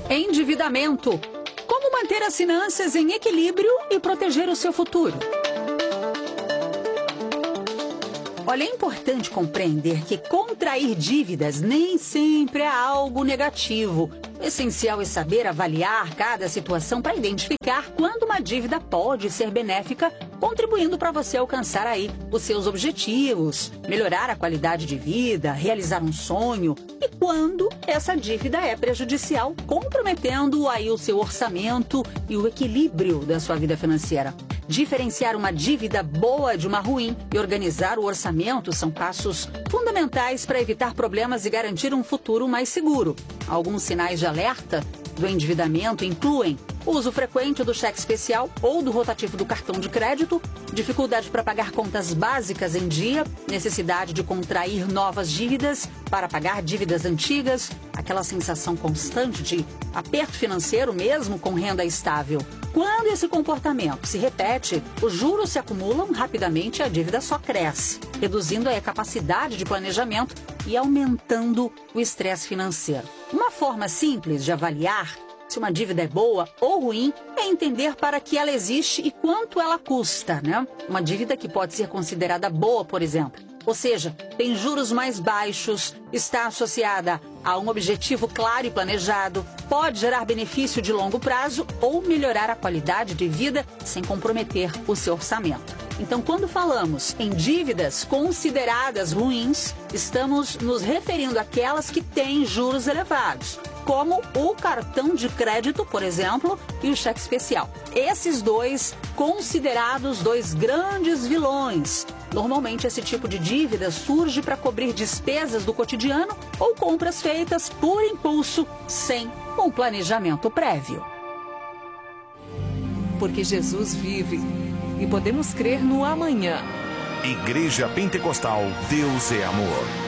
Endividamento. Como manter as finanças em equilíbrio e proteger o seu futuro? Olha, é importante compreender que contrair dívidas nem sempre é algo negativo. O essencial é saber avaliar cada situação para identificar quando uma dívida pode ser benéfica, contribuindo para você alcançar aí os seus objetivos, melhorar a qualidade de vida, realizar um sonho, e quando essa dívida é prejudicial, comprometendo aí o seu orçamento e o equilíbrio da sua vida financeira. Diferenciar uma dívida boa de uma ruim e organizar o orçamento são passos fundamentais para evitar problemas e garantir um futuro mais seguro. Alguns sinais de alerta do endividamento incluem o uso frequente do cheque especial ou do rotativo do cartão de crédito, dificuldade para pagar contas básicas em dia, necessidade de contrair novas dívidas para pagar dívidas antigas, aquela sensação constante de aperto financeiro mesmo com renda estável. Quando esse comportamento se repete, os juros se acumulam rapidamente e a dívida só cresce, reduzindo a capacidade de planejamento e aumentando o estresse financeiro. Uma forma simples de avaliar se uma dívida é boa ou ruim é entender para que ela existe e quanto ela custa, né? Uma dívida que pode ser considerada boa, por exemplo, ou seja, tem juros mais baixos, está associada a um objetivo claro e planejado, pode gerar benefício de longo prazo ou melhorar a qualidade de vida sem comprometer o seu orçamento. Então, quando falamos em dívidas consideradas ruins, estamos nos referindo àquelas que têm juros elevados, como o cartão de crédito, por exemplo, e o cheque especial. Esses dois considerados dois grandes vilões. Normalmente, esse tipo de dívida surge para cobrir despesas do cotidiano ou compras feitas por impulso, sem um planejamento prévio. Porque Jesus vive e podemos crer no amanhã. Igreja Pentecostal, Deus é Amor.